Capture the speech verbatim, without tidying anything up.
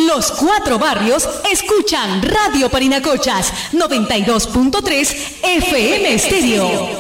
Los cuatro barrios escuchan Radio Parinacochas noventa y dos punto tres F M Estéreo.